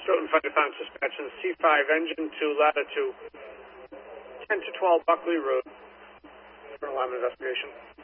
Stoughton Fire Department Suspension, C5 engine to latitude 10 to 12 Buckley Road for alarm investigation.